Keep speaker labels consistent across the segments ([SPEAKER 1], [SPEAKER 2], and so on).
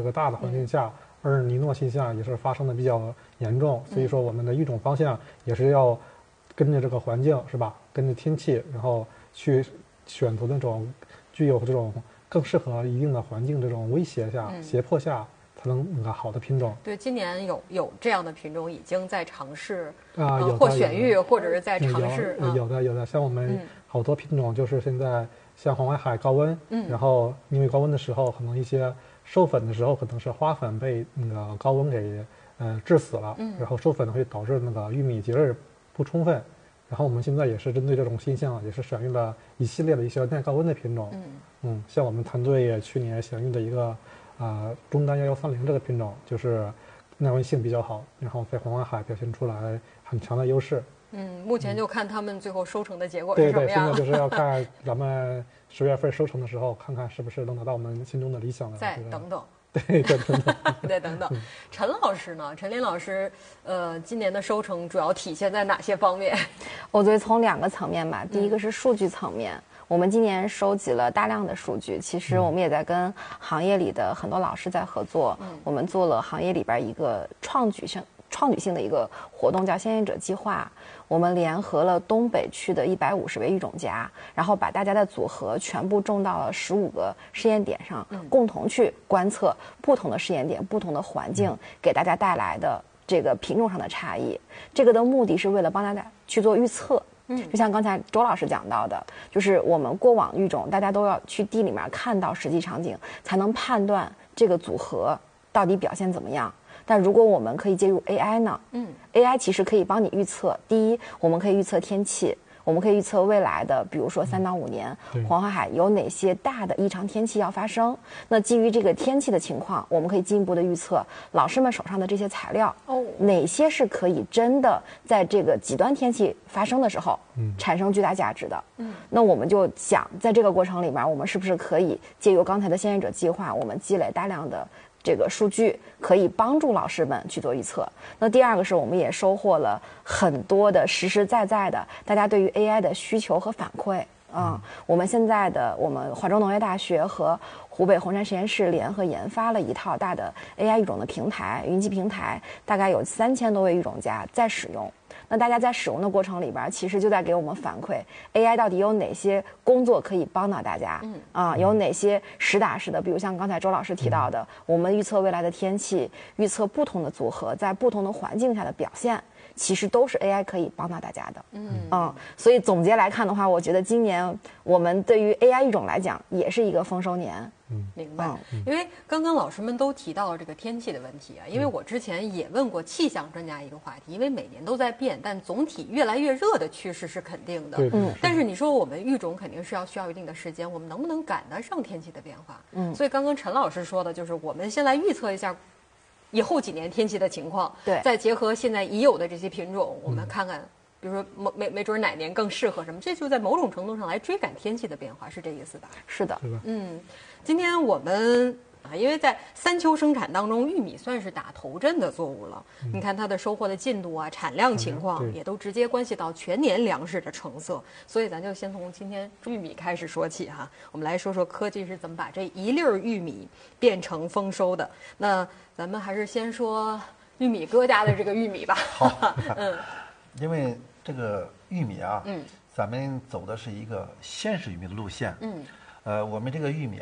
[SPEAKER 1] 个大的环境下，厄尔尼诺现象也是发生的比较严重，所以说我们的育种方向也是要跟着这个环境是吧，跟着天气，然后去选择那种具有这种更适合一定的环境这种威胁下、胁迫下才能那个好的品种。
[SPEAKER 2] 对，今年有这样的品种已经在尝试
[SPEAKER 1] 有
[SPEAKER 2] 或选育，或者是在尝试。
[SPEAKER 1] 有的，像我们好多品种就是现在像黄淮海高温，然后因为高温的时候，可能一些授粉的时候可能是花粉被那个高温给致死了，然后授粉会导致那个玉米结籽不充分。然后我们现在也是针对这种现象，也是选育了一系列的一些耐高温的品种。像我们团队也去年选育的一个中单1130这个品种，就是耐温性比较好，然后在黄淮海表现出来很强的优势。
[SPEAKER 2] 目前就看他们最后收成的结果是什么样。
[SPEAKER 1] 对，现在就是要看咱们10月份收成的时候，看看是不是能达到我们心中的理想的。
[SPEAKER 2] 再等等。
[SPEAKER 1] 对，再等等。
[SPEAKER 2] 再等等。陈老师呢？陈林老师，今年的收成主要体现在哪些方面？
[SPEAKER 3] 我觉得从2个层面吧。第一个是数据层面，我们今年收集了大量的数据，其实我们也在跟行业里的很多老师在合作。我们做了行业里边一个创举性的一个活动，叫先行者计划。我们联合了东北区的150位育种家，然后把大家的组合全部种到了15个试验点上，共同去观测不同的试验点、不同的环境给大家带来的这个品种上的差异。这个的目的是为了帮大家去做预测。就像刚才周老师讲到的，就是我们过往育种，大家都要去地里面看到实际场景，才能判断这个组合到底表现怎么样。但如果我们可以介入 AI 呢？AI 其实可以帮你预测。第一，我们可以预测天气，我们可以预测未来的，比如说3到5年，黄淮海有哪些大的异常天气要发生。那基于这个天气的情况，我们可以进一步的预测老师们手上的这些材料，哪些是可以真的在这个极端天气发生的时候产生巨大价值的。那我们就想，在这个过程里面，我们是不是可以借由刚才的先行者计划，我们积累大量的这个数据，可以帮助老师们去做预测。那第二个是我们也收获了很多的实实在在的大家对于 AI 的需求和反馈。我们现在的我们华中农业大学和湖北红杉实验室联合研发了一套大的 AI 育种的平台，云集平台，大概有3000多位育种家在使用。那大家在使用的过程里边，其实就在给我们反馈 AI 到底有哪些工作可以帮到大家。有哪些实打实的，比如像刚才周老师提到的，我们预测未来的天气，预测不同的组合在不同的环境下的表现，其实都是 AI 可以帮到大家的。所以总结来看的话，我觉得今年我们对于 AI 育种来讲也是一个丰收年。
[SPEAKER 2] 明白。因为刚刚老师们都提到了这个天气的问题因为我之前也问过气象专家一个话题，因为每年都在变，但总体越来越热的趋势是肯定的。但是你说我们育种肯定是需要一定的时间，我们能不能赶得上天气的变化？所以刚刚陈老师说的就是我们先来预测一下以后几年天气的情况，再结合现在已有的这些品种，我们看看比如说没准哪年更适合什么，这就在某种程度上来追赶天气的变化，是这意思吧？
[SPEAKER 3] 是的。
[SPEAKER 2] 今天我们因为在3秋生产当中，玉米算是打头阵的作物了。你看它的收获的进度产量情况也都直接关系到全年粮食的成色。所以咱就先从今天玉米开始说起我们来说说科技是怎么把这一粒玉米变成丰收的。那咱们还是先说玉米哥家的这个玉米吧。
[SPEAKER 4] 好。因为这个玉米咱们走的是一个鲜食玉米的路线。我们这个玉米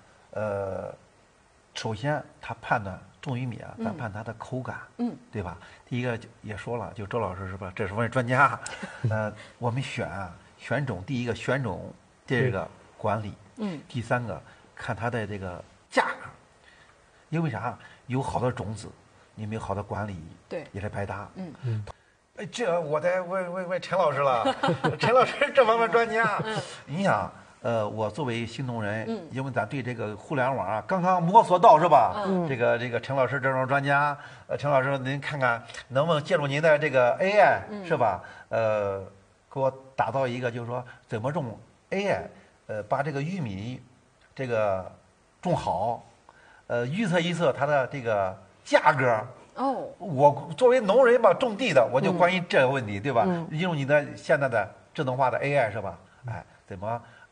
[SPEAKER 4] 首先它判断种玉米咱判它的口感，对吧？第一个也说了，就周老师是吧？这是我们专家。我们选种，第一个选种，第二个管理，第三个看它的这个价格。因为啥？有好的种子，你没有好的管理，也是白搭。这我得问陈老师了。陈老师这方面专家。你想。我作为新农人，因为咱对这个互联网刚刚摸索到是吧？这个陈老师这种专家，陈老师您看看能不能借助您的这个 AI 是吧？给我打造一个就是说怎么种 AI，把这个玉米这个种好，预测它的这个价格。我作为农人吧，种地的，我就关于这个问题，对吧？用你的现在的智能化的 AI 是吧？怎么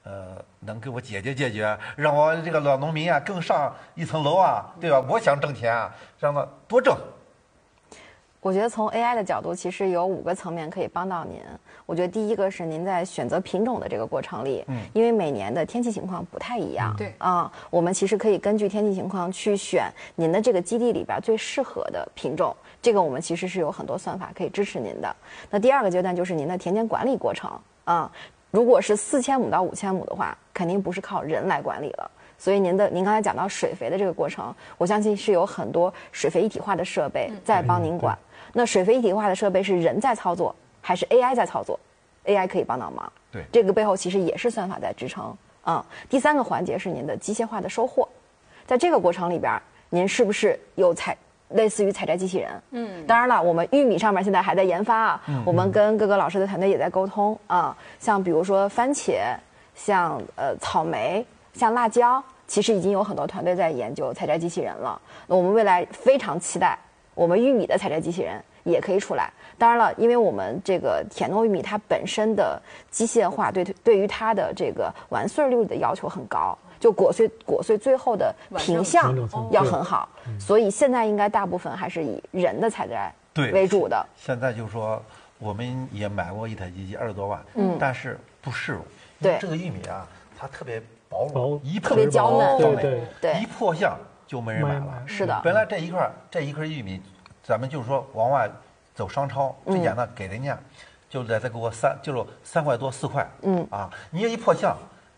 [SPEAKER 4] 能给我解决，让我这个老农民啊更上一层楼啊，对吧？我想挣钱啊，让他多挣。
[SPEAKER 3] 我觉得从 AI 的角度，其实有5个层面可以帮到您。我觉得第一个是您在选择品种的这个过程里，因为每年的天气情况不太一样，
[SPEAKER 2] 对
[SPEAKER 3] 我们其实可以根据天气情况去选您的这个基地里边最适合的品种。这个我们其实是有很多算法可以支持您的。那第2个阶段就是您的田间管理过程如果是4000亩到5000亩的话，肯定不是靠人来管理了。所以您刚才讲到水肥的这个过程，我相信是有很多水肥一体化的设备在帮您管。那水肥一体化的设备是人在操作还是 AI 在操作 ？AI 可以帮到忙。
[SPEAKER 4] 对，
[SPEAKER 3] 这个背后其实也是算法在支撑。第3个环节是您的机械化的收获，在这个过程里边，您是不是有类似于采摘机器人？当然了，我们玉米上面现在还在研发我们跟各个老师的团队也在沟通像比如说番茄，像草莓，像辣椒，其实已经有很多团队在研究采摘机器人了。那我们未来非常期待我们玉米的采摘机器人也可以出来。当然了，因为我们这个甜糯玉米它本身的机械化对于它的这个完穗率的要求很高，就果穗最后的品相要很好，所以现在应该大部分还是以人的采摘为主的。
[SPEAKER 4] 现在就是说我们也买过一台机器20多万，但是不适用。
[SPEAKER 3] 对，
[SPEAKER 4] 这个玉米啊，它特别薄弱，
[SPEAKER 3] 特别娇嫩，
[SPEAKER 4] 对，一破相就没人买了。
[SPEAKER 3] 是的，
[SPEAKER 4] 本来这一块玉米，咱们就是说往外走商超，最简单给人家，就再给我3块多4块，你要一破相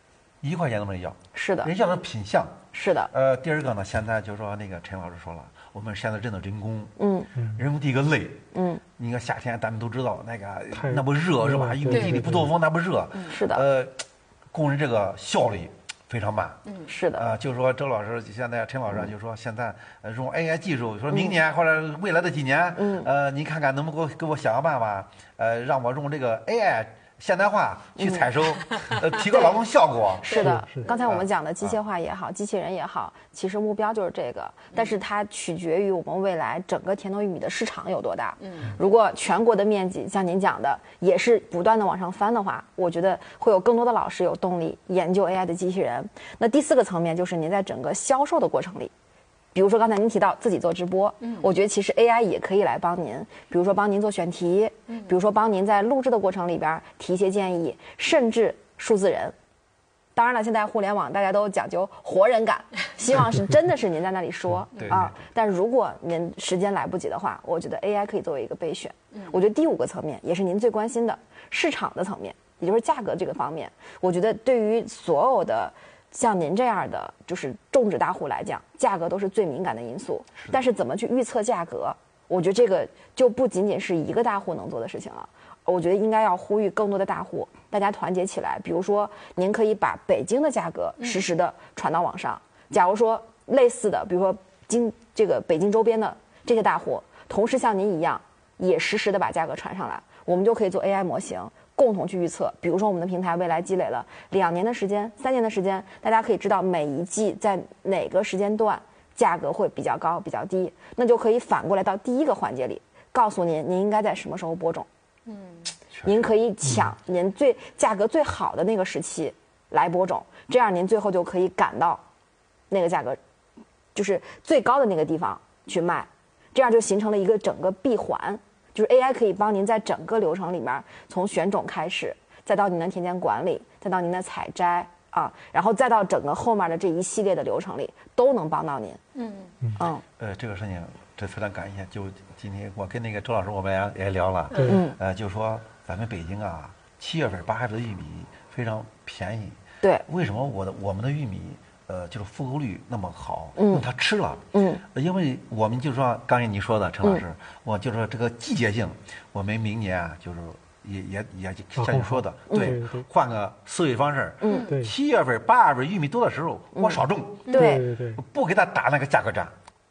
[SPEAKER 4] ，1块钱都没人要。
[SPEAKER 3] 是的，
[SPEAKER 4] 人要的品相。
[SPEAKER 3] 是的。
[SPEAKER 4] 第2个呢，现在就是说那个陈老师说了，我们现在真的人工，人工第一个累，你看夏天咱们都知道那不热是吧？玉米地里不透风那不热，
[SPEAKER 3] 是的。
[SPEAKER 4] 工人这个效率非常慢，
[SPEAKER 3] 是的。
[SPEAKER 4] 就是说周老师现在陈老师就说现在用 AI 技术，说明年或者未来的几年，你看看能不能给我想个办法，让我用这个 AI。现代化去采收，提高劳动效果。
[SPEAKER 3] 是的，刚才我们讲的机械化也好，机器人也好，其实目标就是这个，但是它取决于我们未来整个甜糯玉米的市场有多大。如果全国的面积像您讲的也是不断的往上翻的话，我觉得会有更多的老师有动力研究 AI 的机器人。那第4个层面就是您在整个销售的过程里。比如说刚才您提到自己做直播，我觉得其实 AI 也可以来帮您，比如说帮您做选题，比如说帮您在录制的过程里边提一些建议，甚至数字人。当然了，现在互联网大家都讲究活人感，希望是真的是您在那里说但如果您时间来不及的话，我觉得 AI 可以作为一个备选。我觉得第5个层面也是您最关心的市场的层面，也就是价格这个方面。我觉得对于所有的像您这样的就是种植大户来讲，价格都是最敏感的因素。但是怎么去预测价格，我觉得这个就不仅仅是一个大户能做的事情了。我觉得应该要呼吁更多的大户，大家团结起来。比如说，您可以把北京的价格实时的传到网上。假如说类似的，比如说这个北京周边的这些大户，同时像您一样，也实时的把价格传上来，我们就可以做 AI 模型。共同去预测，比如说我们的平台未来积累了2年的时间、3年的时间，大家可以知道每一季在哪个时间段价格会比较高、比较低，那就可以反过来到第1个环节里告诉您应该在什么时候播种。您可以抢您价格最好的那个时期来播种，这样您最后就可以赶到那个价格就是最高的那个地方去卖，这样就形成了一个整个闭环。就是 AI 可以帮您在整个流程里面，从选种开始，再到您的田间管理，再到您的采摘然后再到整个后面的这一系列的流程里，都能帮到您。
[SPEAKER 4] 这个事情这非常感谢。就今天我跟那个周老师我们也聊了，就说咱们北京啊，7月份、8月份的玉米非常便宜。
[SPEAKER 3] 对，
[SPEAKER 4] 为什么我们的玉米？就是复购率那么好，它吃了，因为我们就是说，刚才你说的陈老师，我就说这个季节性，我们明年啊，就是也像你说的，对，换个思维方式，7月份、8月份玉米多的时候，我少种，
[SPEAKER 3] 对，
[SPEAKER 4] 不给他打那个价格战。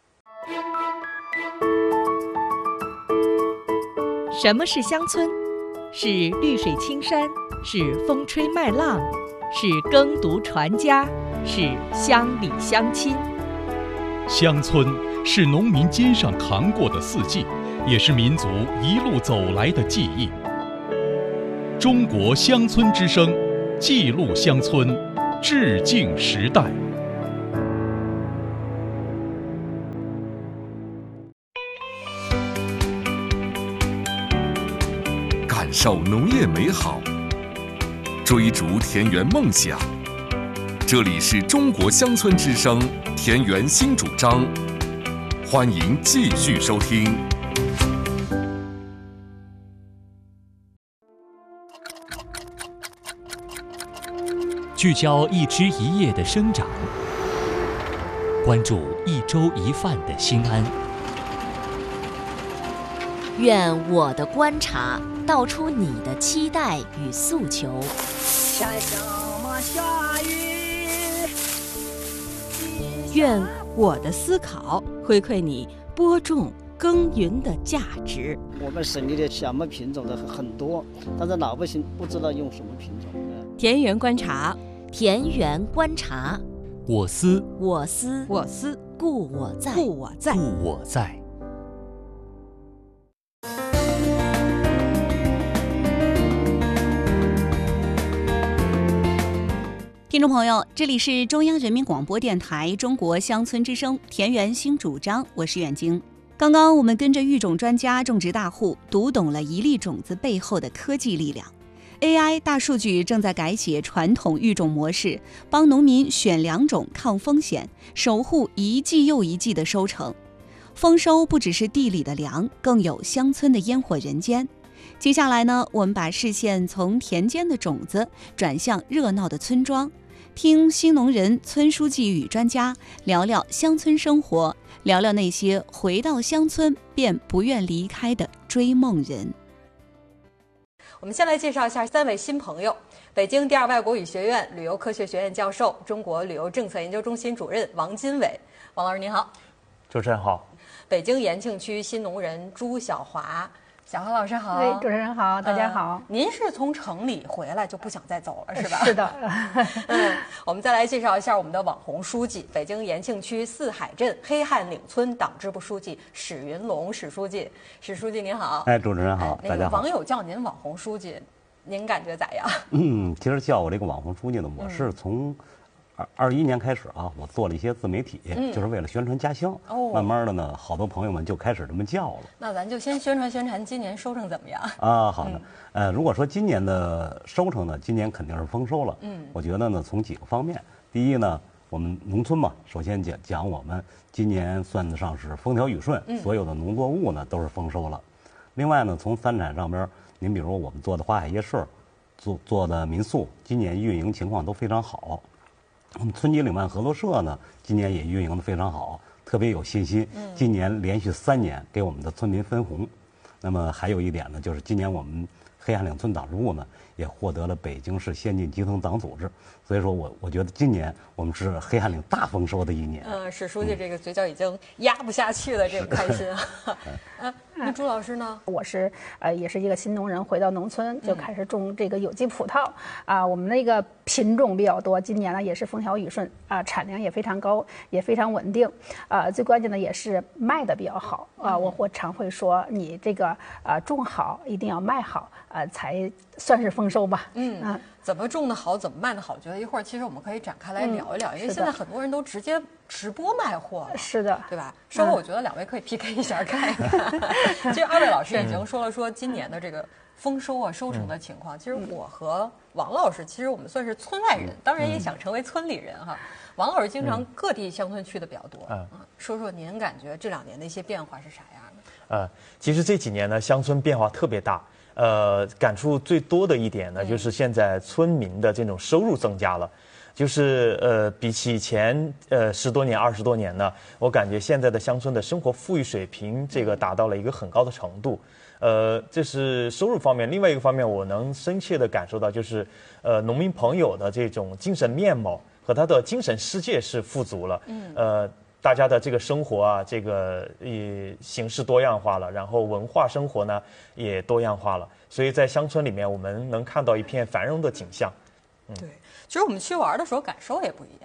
[SPEAKER 5] 什么是乡村？是绿水青山，是风吹麦浪，是耕读传家。是乡里乡亲。
[SPEAKER 6] 乡村是农民肩上扛过的4季，也是民族一路走来的记忆。中国乡村之声记录乡村，致敬时代。
[SPEAKER 7] 感受农业美好，追逐田园梦想。这里是中国乡村之声田园新主张，欢迎继续收听。
[SPEAKER 8] 聚焦一枝一叶的生长，关注一粥一饭的心安。
[SPEAKER 9] 愿我的观察道出你的期待与诉求。下雨。
[SPEAKER 5] 愿我的思考回馈你播种耕耘的价值。
[SPEAKER 10] 我们省里的小麦品种的很多，但是老百姓不知道用什么品种。
[SPEAKER 5] 田园观察，
[SPEAKER 9] 田园观察，
[SPEAKER 8] 我思，
[SPEAKER 9] 我思，
[SPEAKER 5] 我思，
[SPEAKER 9] 故我在，
[SPEAKER 5] 故我在，
[SPEAKER 8] 故我在。
[SPEAKER 11] 听众朋友，这里是中央人民广播电台中国乡村之声田园新主张，我是远晶。刚刚我们跟着育种专家、种植大户读懂了一粒种子背后的科技力量。AI 大数据正在改写传统育种模式，帮农民选良种、抗风险，守护一季又一季的收成。丰收不只是地里的粮，更有乡村的烟火人间。接下来呢，我们把视线从田间的种子转向热闹的村庄，听新农人、村书记与专家聊聊乡村生活，聊聊那些回到乡村便不愿离开的追梦人。
[SPEAKER 2] 我们先来介绍一下3位新朋友：北京第二外国语学院旅游科学学院教授、中国旅游政策研究中心主任王金伟。王老师您好。
[SPEAKER 12] 主持人好。
[SPEAKER 2] 北京延庆区新农人朱晓华。小华老师好。
[SPEAKER 13] 对，主持人好，大家好。
[SPEAKER 2] 您是从城里回来就不想再走了是吧？
[SPEAKER 13] 是的。
[SPEAKER 2] 我们再来介绍一下我们的网红书记，北京延庆区四海镇黑汉岭村党支部书记史云龙史书记。史书记您好。
[SPEAKER 14] 哎，主持人好，大家好。
[SPEAKER 2] 网友叫您网红书记，您感觉咋样？
[SPEAKER 14] 其实叫我这个网红书记呢，我是从21年开始啊，我做了一些自媒体，就是为了宣传家乡。慢慢的呢，好多朋友们就开始这么叫了。
[SPEAKER 2] 那咱就先宣传宣传今年收成怎么样
[SPEAKER 14] 啊？好的，如果说今年的收成呢，今年肯定是丰收了。我觉得呢，从几个方面，第一呢，我们农村嘛，首先讲我们今年算得上是风调雨顺，所有的农作物呢都是丰收了。另外呢，从3产上边，您比如我们做的花海夜市，做的民宿，今年运营情况都非常好。我们村级领办合作社呢，今年也运营得非常好，特别有信心。今年连续3年给我们的村民分红。那么还有一点呢，就是今年我们黑汉岭村党支部呢，也获得了北京市先进基层党组织。所以说我觉得今年我们是黑汉岭大丰收的一年。
[SPEAKER 2] 史书记这个嘴角已经压不下去了，这个开心啊！那朱老师呢？
[SPEAKER 13] 我是也是一个新农人，回到农村就开始种这个有机葡萄啊。我们那个品种比较多，今年呢也是风调雨顺啊，产量也非常高，也非常稳定啊。最关键的也是卖的比较好啊。我常会说，你这个种好一定要卖好才算是丰收吧。
[SPEAKER 2] 怎么种的好，怎么卖的好，觉得一会儿其实我们可以展开来聊一聊，因为现在很多人都直接直播卖货了，
[SPEAKER 13] 是的，
[SPEAKER 2] 对吧？稍后我觉得2位可以 PK 一下看一看。其实2位老师已经说了今年的这个丰收啊收成的情况。其实我和王老师，其实我们算是村外人，当然也想成为村里人哈。王老师经常各地乡村去的比较多，说说您感觉这2年的一些变化是啥样的？
[SPEAKER 12] 其实这几年呢，乡村变化特别大。感触最多的一点呢，就是现在村民的这种收入增加了，就是比起前10多年、20多年呢，我感觉现在的乡村的生活富裕水平这个达到了一个很高的程度。这是收入方面。另外一个方面，我能深切的感受到，就是农民朋友的这种精神面貌和他的精神世界是富足了。大家的这个生活啊，这个形式多样化了，然后文化生活呢也多样化了，所以在乡村里面，我们能看到一片繁荣的景象。
[SPEAKER 2] 对，其实我们去玩的时候感受也不一样。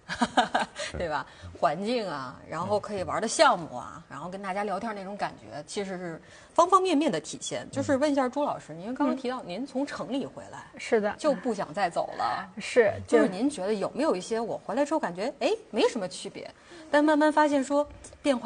[SPEAKER 2] 对吧？环境啊，然后可以玩的项目啊，然后跟大家聊天那种感觉，其实是方方面面的体现。就是问一下朱老师，您刚刚提到您从城里回来，
[SPEAKER 13] 是的，
[SPEAKER 2] 就不想再走了，
[SPEAKER 13] 是，
[SPEAKER 2] 就是您觉得有没有一些我回来之后感觉哎没什么区别，但慢慢发现说变化